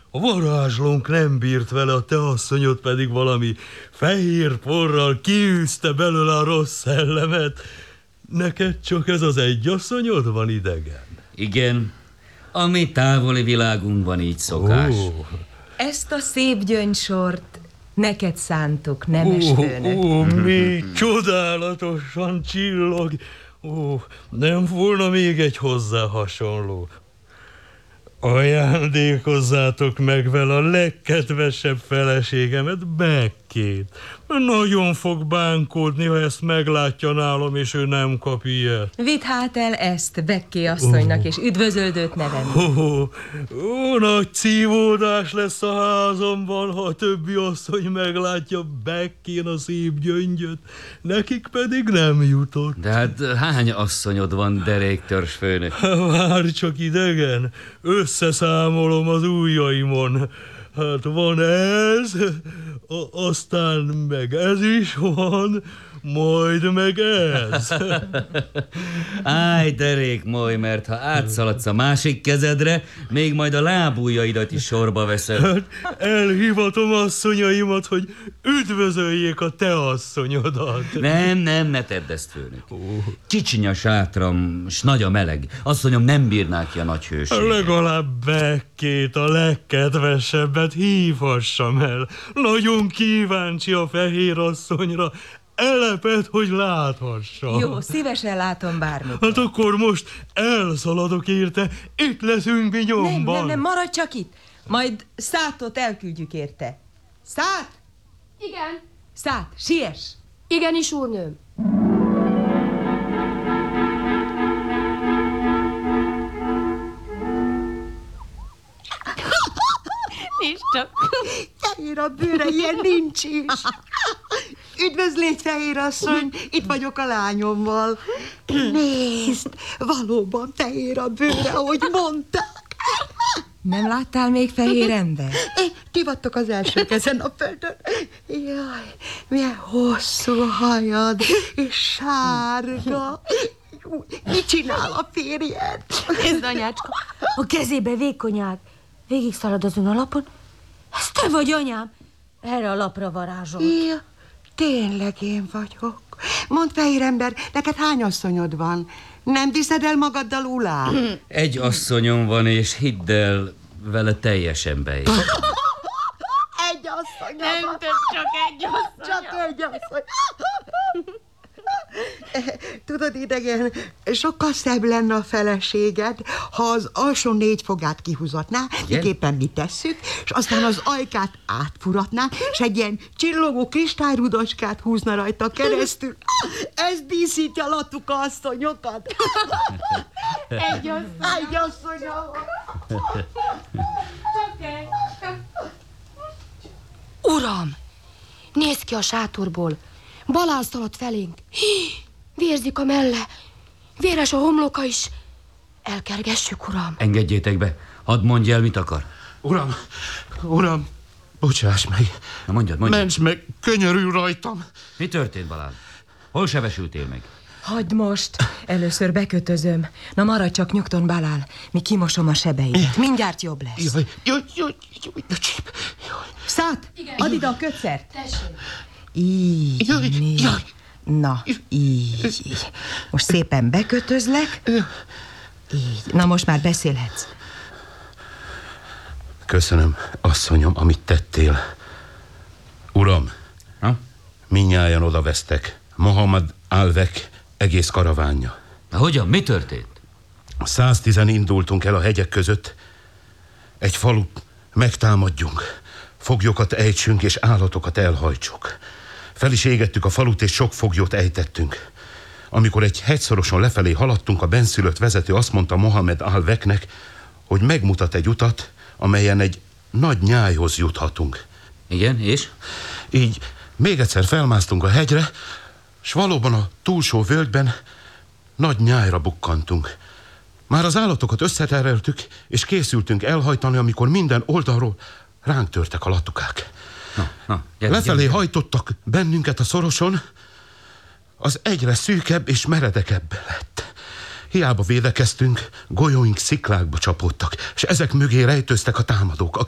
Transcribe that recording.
A varázslónk nem bírt vele, a te asszonyod pedig valami fehér porral kiűzte belőle a rossz szellemet. Neked csak ez az egy asszonyod van, idegen? Igen, a mi távoli világunkban így szokás. Ezt a szép gyöngysort neked szántuk, nemes főnök. Mi csodálatosan csillog. Nem volna még egy hozzá hasonló. Ajándékozzátok meg vele a legkedvesebb feleségemet, Beckét. Nagyon fog bánkódni, ha ezt meglátja nálam, és ő nem kap ilyet. Vidd hát el ezt Becké asszonynak, és üdvözöldőt nevenni. Nagy szívódás lesz a házamban, ha a többi asszony meglátja Beckén a szép gyöngyöt. Nekik pedig nem jutott. De hát hány asszonyod van, deréktörzsfőnök? Várj csak, idegen, összeszámolom az ujjaimon. Hát van ez, aztán meg ez is van, majd meg ez. Áj, derék moly, mert ha átszaladsz a másik kezedre, még majd a lábujjaidat is sorba veszed. Hát elhivatom asszonyaimat, hogy üdvözöljék a te asszonyodat. Nem, ne tedd ezt, főnök. Kicsiny a sátram, s nagy a meleg. Asszonyom nem bírná ki a nagy hőséget. Legalább Beckét, a legkedvesebbet hívhassam el. Nagyon kíváncsi a fehér asszonyra. Eleped, hogy láthassa. Jó, szívesen látom bármit. Hát akkor most elszaladok érte, itt leszünk mi nyomban. Nem, maradj csak itt. Majd Szátot elküldjük érte. Szát! Igen. Szát, siess! Igenis, úrnőm. Nincs csak. Fehér a bőre, ilyen nincs is. Üdvözlégy, fehér asszony, itt vagyok a lányommal. Nézd, valóban fehér a bőre, ahogy mondták. Nem láttál még fehér ember? Ti vagytok az elsők ezen a földön. Jaj, milyen hosszú hajad, és sárga. Mit csinál a férjed? Nézd, anyácska, a kezébe vékonyák. Végig szaladozunk a lapon. Ez te vagy, anyám. Erre a lapra varázsolt. Ja, tényleg én vagyok. Mondd, fehér ember, neked hány asszonyod van? Nem viszed el magaddal Ulá? Egy asszonyom van, és hidd el, vele teljesen beér. Egy asszony. Nem több, csak egy asszony. Csak egy asszony. Tudod, idegen, sokkal szebb lenne a feleséged, ha az alsó 4 fogát kihúzatná, éppen mi tesszük, és aztán az ajkát átfuratná, és egy ilyen csillogó kristályrudacskát húzna rajta keresztül. Ez díszíti a latuka asszonyokat. Egy asszony. Egy asszonyom. Uram, nézd ki a sátorból. Balán szaladt felénk. Vérzik a melle. Véres a homloka is. Elkergessük, uram. Engedjétek be. Hadd mondj el, mit akar. Uram, bocsáss meg. Na mondjad. Ments meg, könyörül rajtam. Mi történt, Balán? Hol sebesültél meg? Hagyd most, először bekötözöm. Na maradj csak nyugton, Balán, mi kimosom a sebeidet. Mindjárt jobb lesz. Jaj, Szát, add ide a kötszert. Tessék. Így, jaj. Na, így. Most szépen bekötözlek. Így. Na most már beszélhetsz. Köszönöm, asszonyom, amit tettél. Uram, mindnyájan odavesztek. Mohamed Alvek egész karavánja. Hogyan? Mi történt? 110-en indultunk el a hegyek között. Egy falut megtámadjunk. Foglyokat ejtsünk és állatokat elhajtsuk. Fel is égettük a falut, és sok foglyot ejtettünk. Amikor egy hegyszoroson lefelé haladtunk, a benszülött vezető azt mondta Mohamed Alveknek, hogy megmutat egy utat, amelyen egy nagy nyájhoz juthatunk. Igen, és? Így még egyszer felmásztunk a hegyre, s valóban a túlsó völgyben nagy nyájra bukkantunk. Már az állatokat összetereltük, és készültünk elhajtani, amikor minden oldalról ránk törtek a latukák. Lefelé hajtottak bennünket a szoroson, az egyre szűkebb és meredekebb lett. Hiába védekeztünk, golyóink sziklákba csapódtak, és ezek mögé rejtőztek a támadók.